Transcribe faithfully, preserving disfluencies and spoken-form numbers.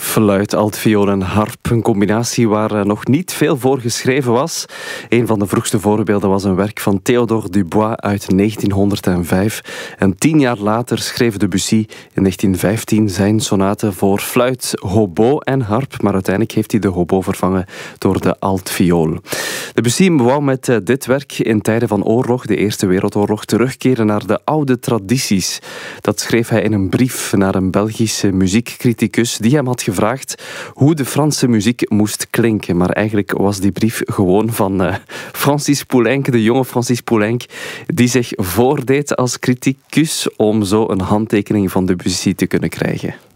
Fluit, altviool en harp, een combinatie waar nog niet veel voor geschreven was. Een van de vroegste voorbeelden was een werk van Théodore Dubois uit negentienhonderdvijf. En tien jaar later schreef Debussy in negentien vijftien zijn sonate voor fluit, hobo en harp. Maar uiteindelijk heeft hij de hobo vervangen door de altviool. Debussy wou met dit werk in tijden van oorlog, de Eerste Wereldoorlog, terugkeren naar de oude tradities. Dat schreef hij in een brief naar een Belgische muziekcriticus die hem had gevraagd hoe de Franse muziek moest klinken. Maar eigenlijk was die brief gewoon van uh, Francis Poulenc, de jonge Francis Poulenc, die zich voordeed als criticus om zo een handtekening van Debussy te kunnen krijgen.